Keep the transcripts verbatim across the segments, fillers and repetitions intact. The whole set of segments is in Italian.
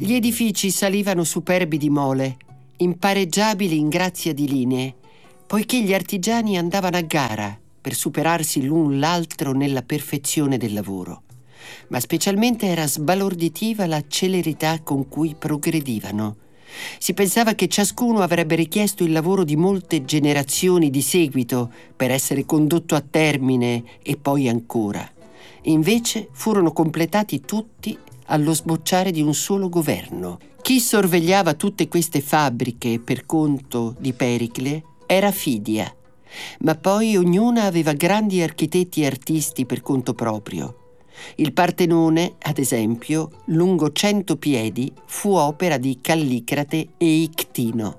Gli edifici salivano superbi di mole, impareggiabili in grazia di linee, poiché gli artigiani andavano a gara per superarsi l'un l'altro nella perfezione del lavoro. Ma specialmente era sbalorditiva la celerità con cui progredivano. Si pensava che ciascuno avrebbe richiesto il lavoro di molte generazioni di seguito per essere condotto a termine e poi ancora. Invece furono completati tutti allo sbocciare di un solo governo. Chi sorvegliava tutte queste fabbriche per conto di Pericle era Fidia, ma poi ognuna aveva grandi architetti e artisti per conto proprio. Il Partenone, ad esempio, lungo cento piedi, fu opera di Callicrate e Ictino.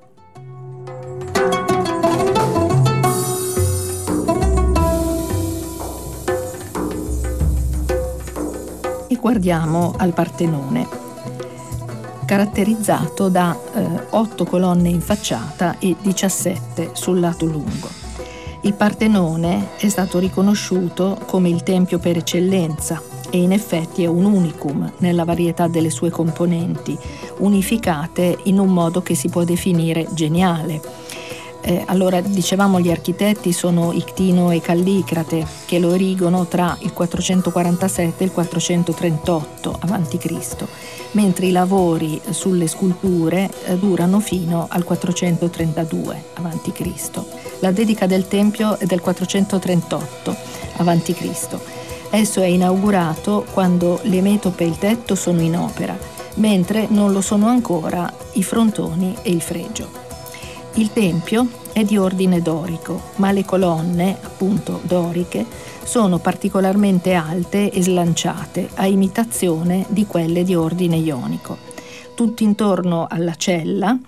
E guardiamo al Partenone, caratterizzato da eh, otto colonne in facciata e diciassette sul lato lungo. Il Partenone è stato riconosciuto come il tempio per eccellenza e in effetti è un unicum nella varietà delle sue componenti, unificate in un modo che si può definire geniale. Eh, allora, dicevamo, gli architetti sono Ictino e Callicrate, che lo erigono tra il quattrocentoquarantasette e il quattrocentotrentotto avanti Cristo, mentre i lavori sulle sculture eh, durano fino al quattrocentotrentadue avanti Cristo. La dedica del tempio è del quattrocentotrentotto avanti Cristo. Esso è inaugurato quando le metope e il tetto sono in opera, mentre non lo sono ancora i frontoni e il fregio. Il tempio è di ordine dorico, ma le colonne, appunto doriche, sono particolarmente alte e slanciate, a imitazione di quelle di ordine ionico. Tutto intorno alla cella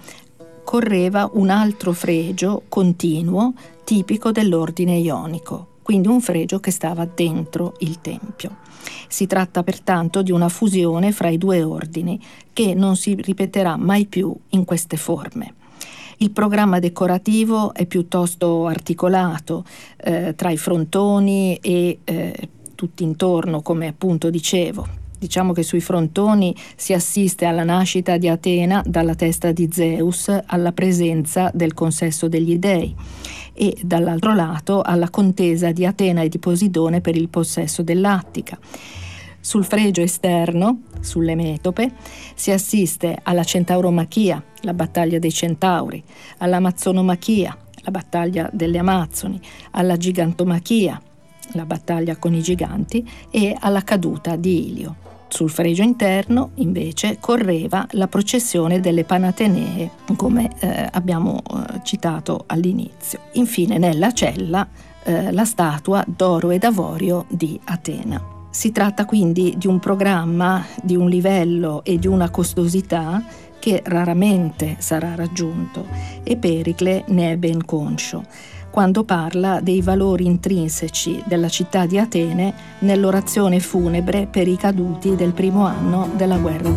correva un altro fregio continuo tipico dell'ordine ionico, quindi un fregio che stava dentro il tempio. Si tratta pertanto di una fusione fra i due ordini che non si ripeterà mai più in queste forme. Il programma decorativo è piuttosto articolato eh, tra i frontoni e eh, tutti intorno, come appunto dicevo. Diciamo che sui frontoni si assiste alla nascita di Atena dalla testa di Zeus, alla presenza del consesso degli dei, e dall'altro lato alla contesa di Atena e di Posidone per il possesso dell'Attica. Sul fregio esterno, sulle metope, si assiste alla Centauromachia, la battaglia dei centauri, all'Amazzonomachia, la battaglia delle Amazzoni, alla Gigantomachia, la battaglia con i giganti, e alla caduta di Ilio. Sul fregio interno, invece, correva la processione delle Panatenee, come eh, abbiamo eh, citato all'inizio. Infine, nella cella, eh, la statua d'oro e d'avorio di Atena. Si tratta quindi di un programma di un livello e di una costosità che raramente sarà raggiunto, e Pericle ne è ben conscio quando parla dei valori intrinseci della città di Atene nell'orazione funebre per i caduti del primo anno della guerra